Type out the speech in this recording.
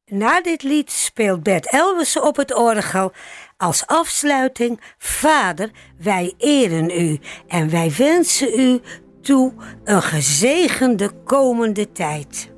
Na dit lied speelt Bert Elwesen op het orgel. Als afsluiting: Vader, wij eren u en wij wensen u toe een gezegende komende tijd.